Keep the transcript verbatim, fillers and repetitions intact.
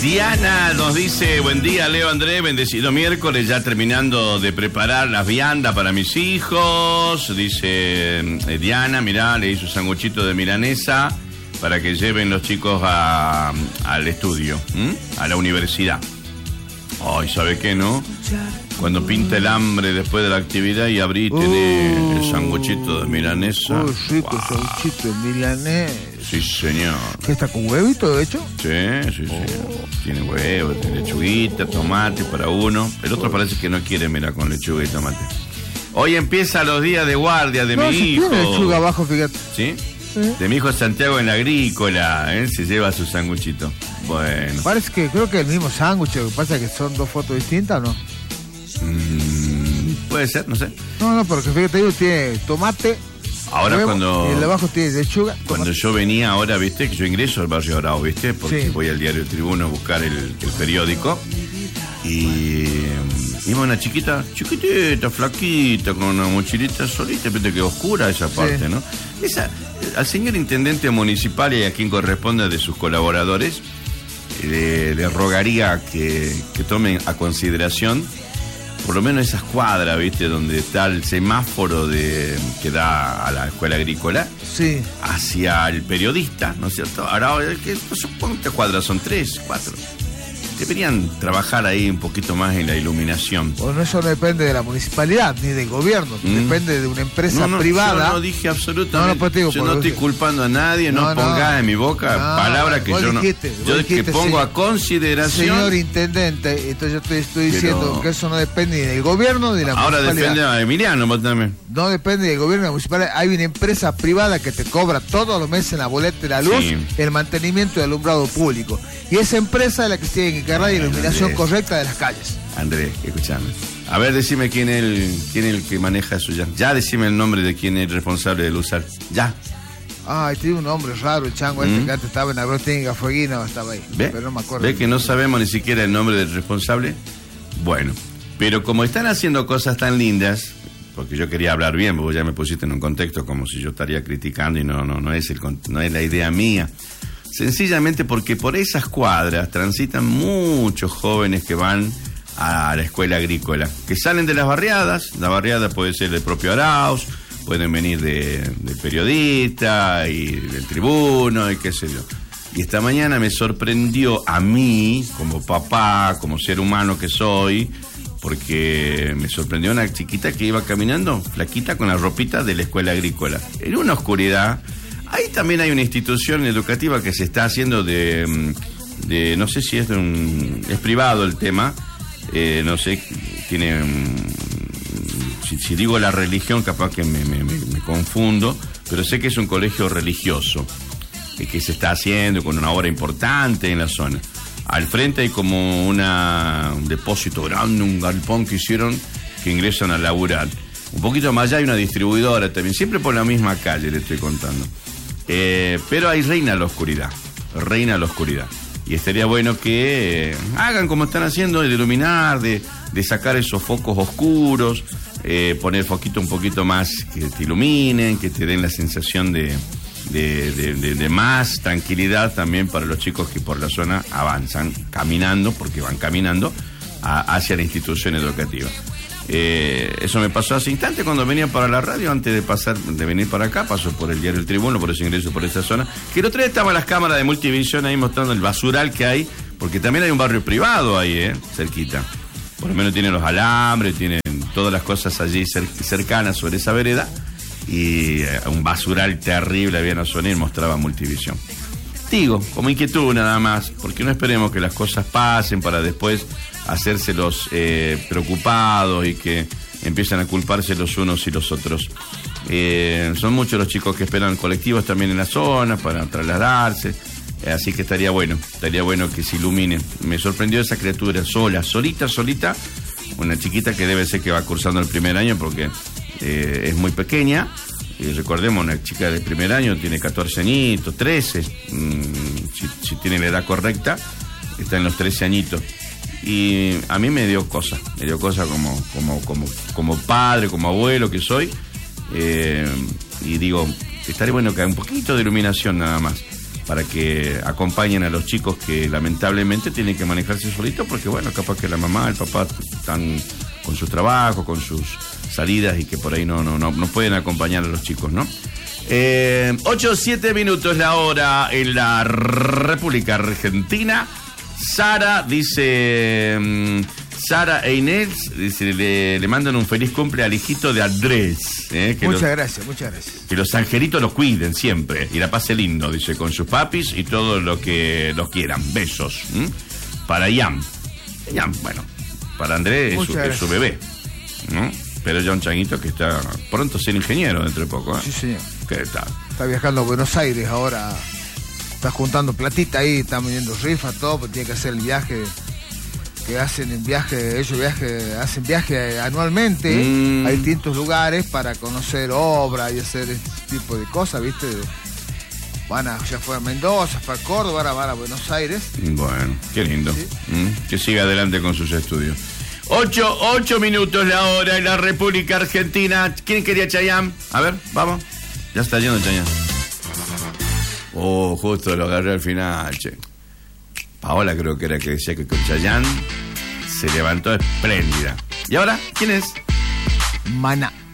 Diana nos dice, buen día, Leo, Andrés, bendecido miércoles, ya terminando de preparar las viandas para mis hijos. Dice eh, Diana, mirá, le hizo sanguchito de milanesa para que lleven los chicos a, al estudio, ¿m? a la universidad. Ay, ¿sabe qué, no? Cuando pinta el hambre después de la actividad y abrí y tenés uh, el sanguchito de milanesa. ¡Uy, rico! Wow. Sanguchito de milanesa. Sí, señor. ¿Qué está con huevito, de hecho? Sí, sí, sí. Oh. Tiene huevo, tiene lechuguita, tomate para uno. El otro parece que no quiere, mira, con lechuga y tomate. Hoy empieza los días de guardia de no, mi si hijo. Tiene lechuga abajo, fíjate. ¿Sí? ¿Eh? De mi hijo Santiago en la agrícola, ¿eh? Se lleva su sanguchito. Bueno. Parece que creo que es el mismo sándwich, lo que pasa es que son dos fotos distintas, ¿no? Mm, puede ser, no sé. No, no, porque fíjate, digo, tiene tomate. Ahora huevo, cuando... Y el de abajo tiene lechuga. Tomate. Cuando yo venía ahora, viste, que yo ingreso al Barrio Bravo, viste, porque sí. voy al diario El Tribuno a buscar el, el periódico. Y iba una chiquita, chiquitita, flaquita, con una mochilita solita, viste que oscura esa parte, sí. ¿no? Esa, al señor intendente municipal y a quien corresponde de sus colaboradores, le, le rogaría que, que tomen a consideración por lo menos esas cuadras, viste, donde está el semáforo de que da a la escuela agrícola, sí. hacia el periodista, ¿no es cierto? Ahora, ¿cuántas cuadras son? ¿Tres? ¿Cuatro? Deberían trabajar ahí un poquito más en la iluminación. Bueno, eso no depende de la municipalidad ni del gobierno, ¿Mm? depende de una empresa no, no, privada. Yo no dije absolutamente. No, no, pues digo, yo no estoy culpando a nadie, no, no pongas no, en mi boca no, palabras que yo dijiste, no. Yo dijiste, que pongo señor, a consideración. Señor intendente, entonces yo te estoy diciendo pero... que eso no depende ni del gobierno ni de la ahora municipalidad. Ahora depende de Emiliano, vos también. No depende del gobierno ni de la municipalidad. Hay una empresa privada que te cobra todos los meses en la boleta de la luz sí. el mantenimiento del alumbrado público. Y esa empresa es la que se tiene que encargar de la iluminación Andrés, correcta de las calles. Andrés, escúchame. A ver, decime quién es el, quién es el que maneja eso ya. Ya decime el nombre de quién es el responsable del usar. Ya. Ay, tiene un nombre raro el chango ¿Mm? este que antes estaba en Agrotécnica Fueguina, estaba ahí. ¿Ve? Pero no me acuerdo. ¿Ve que no sabemos ni siquiera el nombre del responsable? Bueno, pero como están haciendo cosas tan lindas, porque yo quería hablar bien, porque ya me pusiste en un contexto como si yo estaría criticando y no, no, no es el, no es la idea mía. Sencillamente porque por esas cuadras transitan muchos jóvenes que van a la escuela agrícola, que salen de las barriadas. La barriada puede ser del propio Arauz, pueden venir de, del periodista y del Tribuno y qué sé yo. Y esta mañana me sorprendió a mí, como papá, como ser humano que soy, porque me sorprendió una chiquita que iba caminando, flaquita, con la ropita de la escuela agrícola. En una oscuridad. Ahí también hay una institución educativa que se está haciendo de, de no sé si es de un, es privado el tema, eh, no sé, tiene, si, si digo la religión capaz que me, me, me confundo, pero sé que es un colegio religioso, eh, que se está haciendo con una obra importante en la zona. Al frente hay como una, un depósito grande, un galpón que hicieron que ingresan a laburar. Un poquito más allá hay una distribuidora también, siempre por la misma calle le estoy contando. Eh, pero ahí reina la oscuridad, reina la oscuridad. Y estaría bueno que eh, hagan como están haciendo, de iluminar, de, de sacar esos focos oscuros, eh, poner foquitos un poquito más que te iluminen, que te den la sensación de, de, de, de, de más tranquilidad también para los chicos que por la zona avanzan caminando, porque van caminando a, hacia la institución educativa. Eh, eso me pasó hace instante cuando venía para la radio, antes de pasar, de venir para acá, pasó por el diario El Tribuno, por eso ingreso por esta zona, que el otro día estaban las cámaras de Multivisión ahí mostrando el basural que hay, porque también hay un barrio privado ahí, eh, cerquita. Por lo menos tienen los alambres, tienen todas las cosas allí cer- cercanas sobre esa vereda, y eh, un basural terrible había en la zona y mostraba Multivisión. Digo, como inquietud nada más, porque no esperemos que las cosas pasen para después hacerse los eh, preocupados y que empiezan a culparse los unos y los otros. Eh, son muchos los chicos que esperan colectivos también en la zona para trasladarse, eh, así que estaría bueno, estaría bueno que se iluminen. Me sorprendió esa criatura sola, solita, solita, una chiquita que debe ser que va cursando el primer año porque eh, es muy pequeña. Y recordemos, una chica del primer año tiene catorce añitos, trece, mmm, si, si tiene la edad correcta, está en los trece añitos. Y a mí me dio cosa, me dio cosa como, como, como, como padre, como abuelo que soy, eh, y digo, estaría bueno que haya un poquito de iluminación nada más. para que acompañen a los chicos que lamentablemente tienen que manejarse solitos, porque bueno, capaz que la mamá, el papá están con sus trabajos, con sus salidas y que por ahí no, no, no, no pueden acompañar a los chicos, ¿no? Eh, ocho o siete minutos la hora en la República Argentina. Sara dice, um, Sara e Inés dice, le, le mandan un feliz cumple al hijito de Andrés. Eh, que muchas los, gracias, muchas gracias. Que los angelitos los cuiden siempre y la pase lindo, dice, con sus papis y todo lo que los quieran. Besos. ¿Mm? Para Ian. Ian, bueno, para Andrés es su, es su bebé, ¿no? Pero ya un changuito que está pronto a ser ingeniero dentro de poco, ¿eh? Sí, señor. ¿Qué tal? Está viajando a Buenos Aires ahora. Está juntando platita ahí, está vendiendo rifas, todo, porque tiene que hacer el viaje que hacen en viaje, ellos viaje, hacen viaje anualmente mm. a distintos lugares para conocer obras y hacer este tipo de cosas, ¿viste? Van a, ya fue a Mendoza, fue a Córdoba, ahora van a Buenos Aires. Bueno, qué lindo. ¿Sí? Mm, que siga adelante con sus estudios. Ocho, ocho minutos la hora en la República Argentina. ¿Quién quería Chayanne? A ver, vamos. Ya está yendo Chayanne. Oh, justo lo agarré al final, che. Paola creo que era que decía que con Chayanne se levantó espléndida. ¿Y ahora? ¿Quién es? Maná.